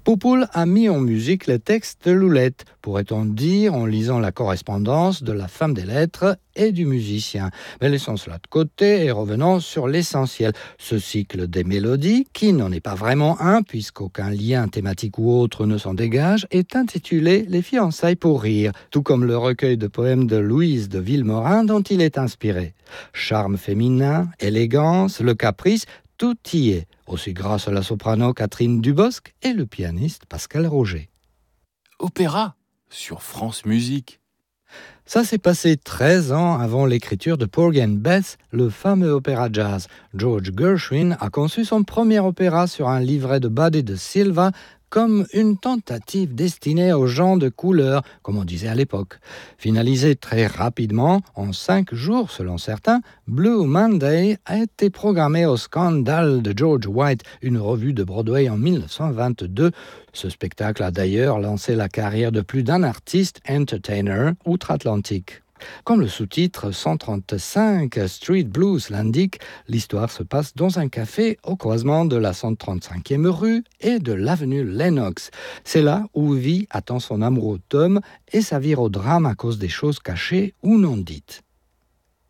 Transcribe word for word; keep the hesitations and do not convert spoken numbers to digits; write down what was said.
Poupoule a mis en musique les textes de Loulette, pourrait-on dire en lisant la correspondance de la femme des lettres et du musicien. Mais laissons cela de côté et revenons sur l'essentiel. Ce cycle des mélodies, qui n'en est pas vraiment un, puisqu'aucun lien thématique ou autre ne s'en dégage, est intitulé « Les fiançailles pour rire », tout comme le recueil de poèmes de Louise de Villemorin dont il est inspiré. Charme féminin, élégance, le caprice, tout y est, aussi grâce à la soprano Catherine Dubosc et le pianiste Pascal Roger. Opéra sur France Musique. Ça s'est passé treize ans avant l'écriture de Porgy and Bess, le fameux opéra jazz. George Gershwin a conçu son premier opéra sur un livret de Buddy de Silva comme une tentative destinée aux gens de couleur, comme on disait à l'époque. Finalisé très rapidement, en cinq jours selon certains, Blue Monday a été programmé au Scandal de George White, une revue de Broadway en dix-neuf cent vingt-deux. Ce spectacle a d'ailleurs lancé la carrière de plus d'un artiste entertainer outre-Atlantique. Comme le sous-titre cent trente-cinq Street Blues l'indique, l'histoire se passe dans un café au croisement de la cent trente-cinquième rue et de l'avenue Lennox. C'est là où Vie attend son amoureux Tom et s'avire au drame à cause des choses cachées ou non dites.